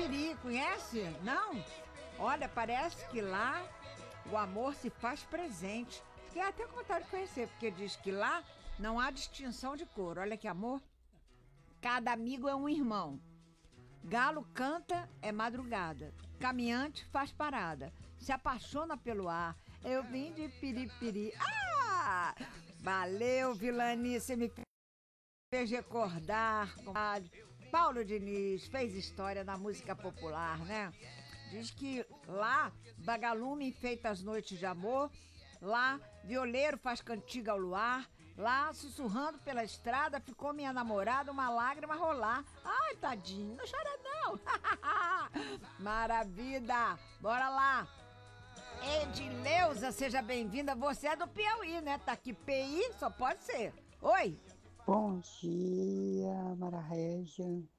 Piripiri, conhece? Não? Olha, parece que lá o amor se faz presente. Fiquei até com vontade de conhecer, porque diz que lá não há distinção de cor. Olha que amor. Cada amigo é um irmão. Galo canta, é madrugada. Caminhante faz parada. Se apaixona pelo ar. Eu vim de Piripiri. Ah! Valeu, Vilani. Você me fez recordar. Paulo Diniz fez história na música popular, né? Diz que lá, vagalume enfeita as noites de amor. Lá, violeiro faz cantiga ao luar. Lá, sussurrando pela estrada, ficou minha namorada, uma lágrima rolar. Ai, tadinho, não chora não. Maravilha, bora lá. Edileuza, seja bem-vinda. Você é do Piauí, né? Tá aqui, PI, só pode ser. Oi. Bom dia, Mara Régia.